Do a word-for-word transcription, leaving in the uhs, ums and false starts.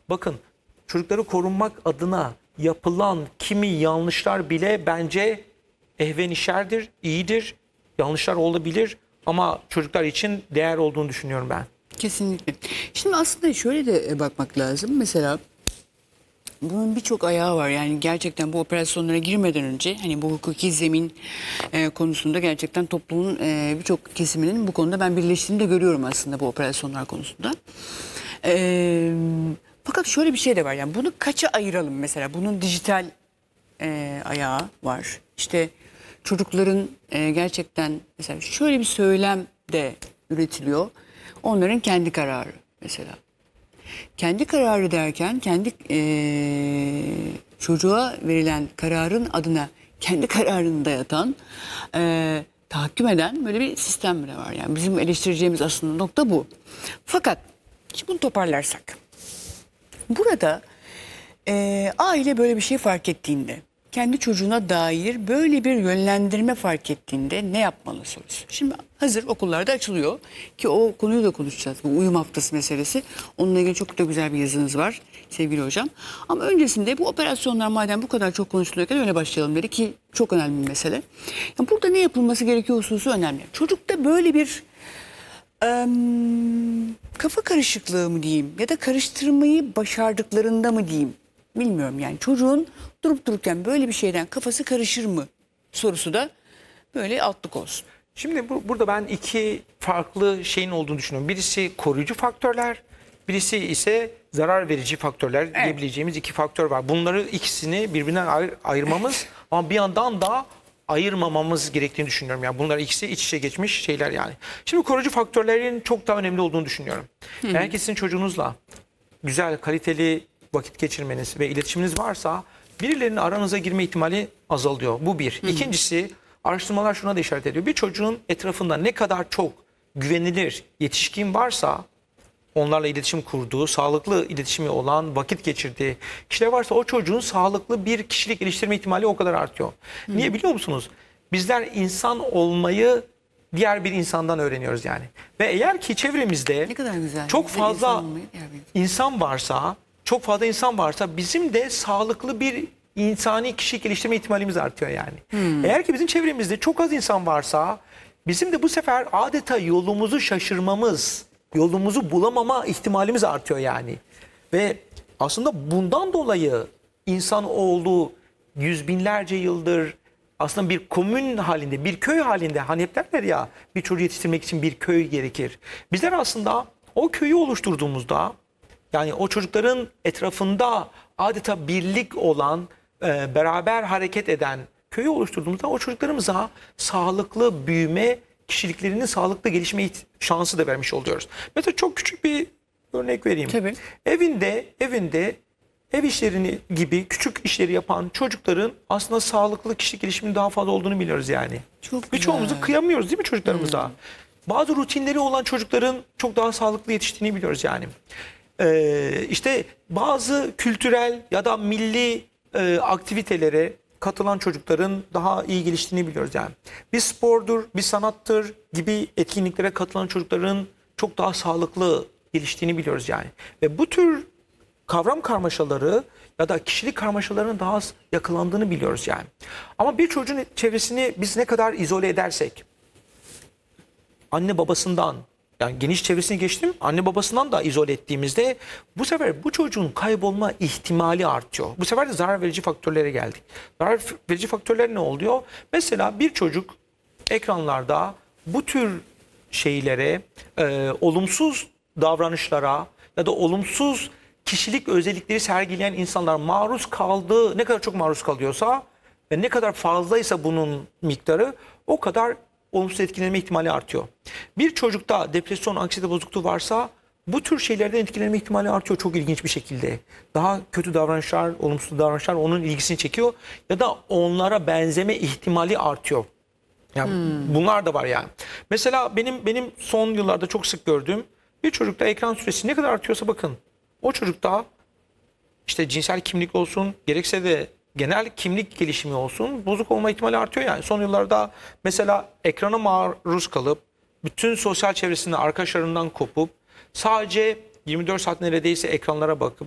bakın çocukları korunmak adına yapılan kimi yanlışlar bile bence ehvenişerdir, iyidir. Yanlışlar olabilir ama çocuklar için değer olduğunu düşünüyorum ben. Kesinlikle. Şimdi aslında şöyle de bakmak lazım. Mesela bunun birçok ayağı var. Yani gerçekten bu operasyonlara girmeden önce hani bu hukuki zemin e, konusunda gerçekten toplumun e, birçok kesiminin bu konuda ben birleştiğini de görüyorum aslında bu operasyonlar konusunda. E, fakat şöyle bir şey de var. Yani bunu kaça ayıralım mesela? Bunun dijital e, ayağı var. İşte çocukların e, gerçekten mesela şöyle bir söylem de üretiliyor. Onların kendi kararı mesela. Kendi kararı derken kendi eee, çocuğa verilen kararın adına kendi kararını dayatan, eee tahakküm eden böyle bir sistem bile var. Yani bizim eleştireceğimiz aslında nokta bu. Fakat şimdi bunu toparlarsak. Burada eee aile böyle bir şey fark ettiğinde, kendi çocuğuna dair böyle bir yönlendirme fark ettiğinde ne yapmalı sorusu. Şimdi hazır okullarda açılıyor ki o konuyu da konuşacağız. Bu uyum haftası meselesi. Onunla ilgili çok da güzel bir yazınız var sevgili hocam. Ama öncesinde bu operasyonlar madem bu kadar çok konuşuluyorken öyle başlayalım dedi ki çok önemli bir mesele. Yani burada ne yapılması gerekiyor hususu önemli. Çocukta böyle bir em, kafa karışıklığı mı diyeyim ya da karıştırmayı başardıklarında mı diyeyim. Bilmiyorum yani çocuğun durup dururken böyle bir şeyden kafası karışır mı sorusu da böyle altlık olsun. Şimdi bu, burada ben iki farklı şeyin olduğunu düşünüyorum. Birisi koruyucu faktörler, birisi ise zarar verici faktörler Evet. diyebileceğimiz iki faktör var. Bunları ikisini birbirinden ayır, ayırmamız ama bir yandan da ayırmamamız gerektiğini düşünüyorum. Yani bunlar ikisi iç içe geçmiş şeyler yani. Şimdi koruyucu faktörlerin çok daha önemli olduğunu düşünüyorum. Eğer ki sizin çocuğunuzla güzel, kaliteli vakit geçirmeniz ve iletişiminiz varsa birilerinin aranıza girme ihtimali azalıyor. Bu bir. İkincisi, araştırmalar şuna da işaret ediyor. Bir çocuğun etrafında ne kadar çok güvenilir yetişkin varsa, onlarla iletişim kurduğu, sağlıklı iletişimi olan, vakit geçirdiği kişiler varsa o çocuğun sağlıklı bir kişilik geliştirme ihtimali o kadar artıyor. Niye biliyor musunuz? Bizler insan olmayı diğer bir insandan öğreniyoruz yani. Ve eğer ki çevremizde Ne kadar güzel. çok Bir de fazla insan olmayı diğer bir- insan varsa, çok fazla insan varsa bizim de sağlıklı bir insani kişilik geliştirme ihtimalimiz artıyor yani. Eğer ki bizim çevremizde çok az insan varsa bizim de bu sefer adeta yolumuzu şaşırmamız, yolumuzu bulamama ihtimalimiz artıyor yani. Ve aslında bundan dolayı insanoğlu yüz binlerce yıldır aslında bir komün halinde, bir köy halinde, hani hep derler ya bir çocuğu yetiştirmek için bir köy gerekir. Bizler aslında o köyü oluşturduğumuzda, yani o çocukların etrafında adeta birlik olan, e, beraber hareket eden köyü oluşturduğumuzda o çocuklarımıza sağlıklı büyüme, kişiliklerinin sağlıklı gelişme ihti- şansı da vermiş oluyoruz. Mesela çok küçük bir örnek vereyim. Tabii. Evinde, evinde ev işlerini gibi küçük işleri yapan çocukların aslında sağlıklı kişilik gelişiminin daha fazla olduğunu biliyoruz yani. Çok Birçoğumuzu güzel. kıyamıyoruz değil mi çocuklarımıza? Bazı rutinleri olan çocukların çok daha sağlıklı yetiştiğini biliyoruz yani. Ee, işte bazı kültürel ya da milli e, aktivitelere katılan çocukların daha iyi geliştiğini biliyoruz yani. Bir spordur, bir sanattır gibi etkinliklere katılan çocukların çok daha sağlıklı geliştiğini biliyoruz yani. Ve bu tür kavram karmaşaları ya da kişilik karmaşalarının daha az yakalandığını biliyoruz yani. Ama bir çocuğun çevresini biz ne kadar izole edersek, anne babasından, yani geniş çevresini geçtim, anne babasından da izole ettiğimizde bu sefer bu çocuğun kaybolma ihtimali artıyor. Bu sefer de zarar verici faktörlere geldik. Zarar verici faktörler ne oluyor? Mesela bir çocuk ekranlarda bu tür şeylere, e, olumsuz davranışlara ya da olumsuz kişilik özellikleri sergileyen insanlar maruz kaldığı, ne kadar çok maruz kalıyorsa ve ne kadar fazlaysa bunun miktarı o kadar olumsuz etkilenme ihtimali artıyor. Bir çocukta depresyon, anksiyete bozukluğu varsa bu tür şeylerden etkilenme ihtimali artıyor çok ilginç bir şekilde. Daha kötü davranışlar, olumsuz davranışlar onun ilgisini çekiyor ya da onlara benzeme ihtimali artıyor. Yani bunlar da var yani. Mesela benim benim son yıllarda çok sık gördüğüm bir çocukta ekran süresi ne kadar artıyorsa bakın. O çocukta işte cinsel kimlik olsun, gerekse de genel kimlik gelişimi olsun, bozuk olma ihtimali artıyor yani. Son yıllarda mesela ekrana maruz kalıp bütün sosyal çevresinde arkadaşlarından kopup sadece yirmi dört saat neredeyse ekranlara bakıp